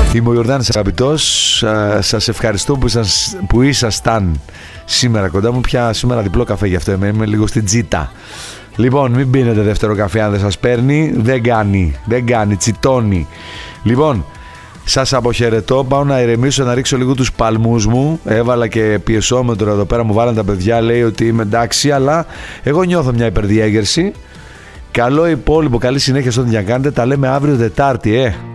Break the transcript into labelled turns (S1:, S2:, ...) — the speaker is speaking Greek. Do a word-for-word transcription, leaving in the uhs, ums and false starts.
S1: Είμαι ο Ιορδάνης αγαπητός. Σας ευχαριστώ που, ήσασταν, που ήσασταν σήμερα κοντά μου. Πια σήμερα διπλό καφέ, γι' αυτό είμαι, είμαι λίγο στην τζίτα. Λοιπόν, μην πίνετε δεύτερο καφέ αν δεν σας παίρνει. Δεν κάνει, δεν κάνει, τσιτώνει. Λοιπόν, σας αποχαιρετώ. Πάω να ηρεμήσω, να ρίξω λίγο τους παλμούς μου. Έβαλα και πιεσόμετρο εδώ πέρα, μου βάλαν τα παιδιά. Λέει ότι είμαι εντάξει, αλλά εγώ νιώθω μια υπερδιέγερση. Καλό υπόλοιπο, καλή συνέχεια στον τι να κάνετε. Τα λέμε αύριο Τετάρτη, ε.